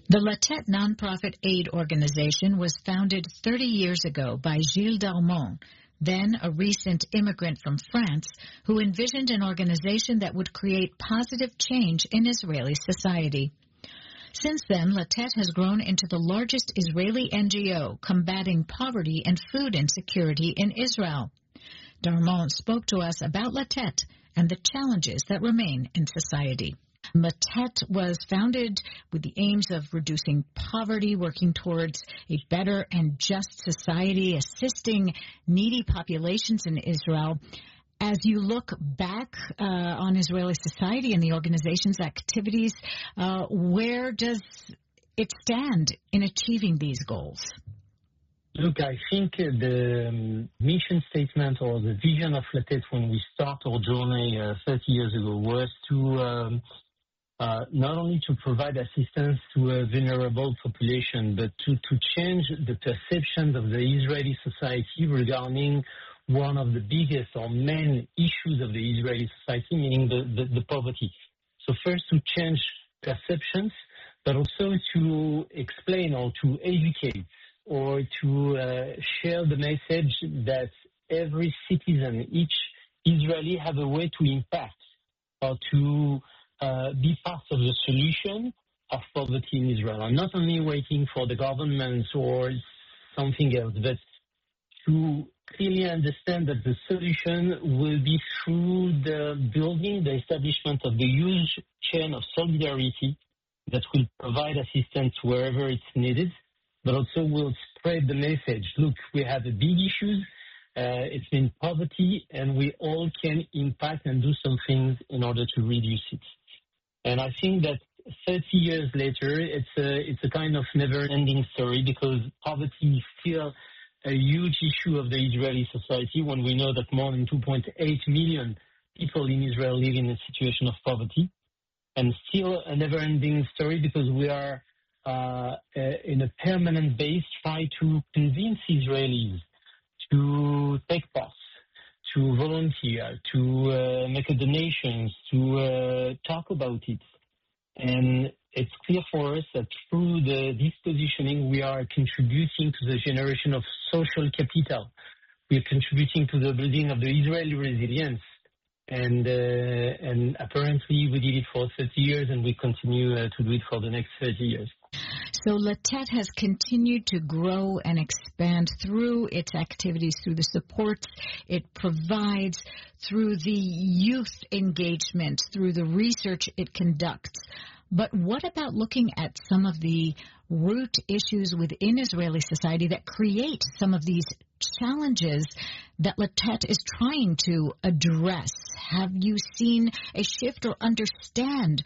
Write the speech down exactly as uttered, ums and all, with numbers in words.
The Latet nonprofit aid organization was founded thirty years ago by Gilles Darmon, then a recent immigrant from France, who envisioned an organization that would create positive change in Israeli society. Since then, Latet has grown into the largest Israeli N G O combating poverty and food insecurity in Israel. Darmon spoke to us about Latet and the challenges that remain in society. Latet was founded with the aims of reducing poverty, working towards a better and just society, assisting needy populations in Israel. As you look back uh, on Israeli society and the organization's activities, uh, where does it stand in achieving these goals? Look, I think the um, mission statement or the vision of Latet when we start our journey uh, thirty years ago was to um, uh, not only to provide assistance to a vulnerable population, but to, to change the perceptions of the Israeli society regarding one of the biggest or main issues of the Israeli society, meaning the, the, the poverty. So first to change perceptions, but also to explain or to educate or to uh, share the message that every citizen, each Israeli have a way to impact or to uh, be part of the solution of poverty in Israel. And not only waiting for the government or something else, but to clearly understand that the solution will be through the building, the establishment of the huge chain of solidarity that will provide assistance wherever it's needed, but also will spread the message. Look, we have a big issue. Uh, it's been poverty, and we all can impact and do some things in order to reduce it. And I think that thirty years later, it's a, it's a kind of never-ending story because poverty is still a huge issue of the Israeli society when we know that more than two point eight million people in Israel live in a situation of poverty. And still a never-ending story because we are uh, in a permanent base trying to convince Israelis to take part, to volunteer, to uh, make a donations, to uh, talk about it. And it's clear for us that through the, this positioning, we are contributing to the generation of social capital. We are contributing to the building of the Israeli resilience. And, uh, and apparently we did it for thirty years, and we continue uh, to do it for the next thirty years. So Latet has continued to grow and expand through its activities, through the supports it provides, through the youth engagement, through the research it conducts. But what about looking at some of the root issues within Israeli society that create some of these challenges that Latet is trying to address? Have you seen a shift or understand